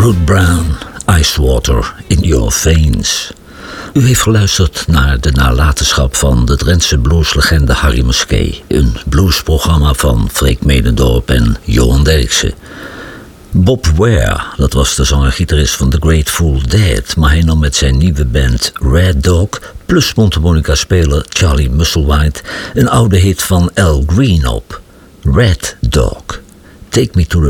Ruth Brown, Ice Water in Your Veins. U heeft geluisterd naar de nalatenschap van de Drentse blueslegende Harry Musquet. Een bluesprogramma van Freek Medendorp en Johan Derksen. Bob Ware, dat was de zanger-gitarist van The Grateful Dead, maar hij nam met zijn nieuwe band Red Dog plus mondharmonica-speler Charlie Musselwhite een oude hit van Al Green op. Red Dog, Take Me to the